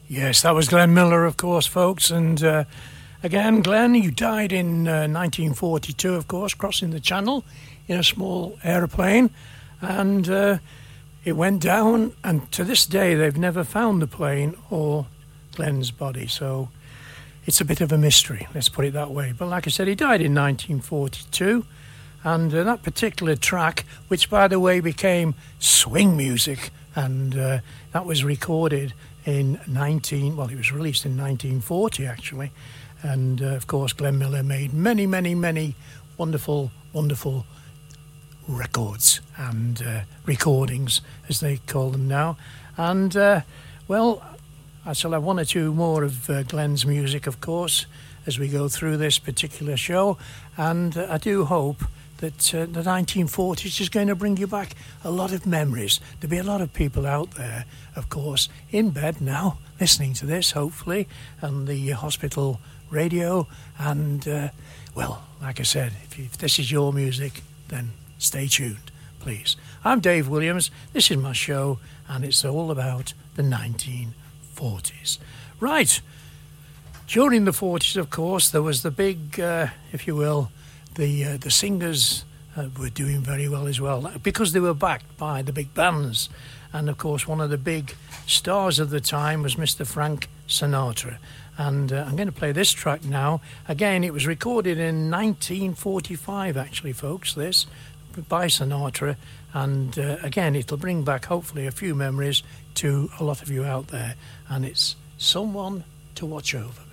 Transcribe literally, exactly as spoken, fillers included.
Yes, that was Glenn Miller, of course, folks. And uh, again, Glenn, you died in uh, nineteen forty-two, of course, crossing the Channel in a small aeroplane. And uh, it went down, and to this day, they've never found the plane or Glenn's body. So it's a bit of a mystery, let's put it that way. But like I said, he died in nineteen forty-two. And uh, that particular track, which, by the way, became swing music, and uh, that was recorded in nineteen well it was released in nineteen forty actually, and uh, of course Glenn Miller made many many many wonderful wonderful records and uh, recordings, as they call them now. And uh, well I shall have one or two more of uh, Glenn's music, of course, as we go through this particular show. And uh, I do hope that uh, the nineteen forties is going to bring you back a lot of memories. There'll be a lot of people out there, of course, in bed now, listening to this, hopefully, and the hospital radio. And, uh, well, like I said, if, you, if this is your music, then stay tuned, please. I'm Dave Williams. This is my show, and it's all about the nineteen forties. Right. During the forties, of course, there was the big, uh, if you will, The uh, the singers uh, were doing very well as well, because they were backed by the big bands. And of course, one of the big stars of the time was Mister Frank Sinatra. And uh, I'm going to play this track now. Again, it was recorded in nineteen forty-five, actually, folks, this, by Sinatra. And uh, again, it'll bring back, hopefully, a few memories to a lot of you out there. And it's Someone to Watch Over.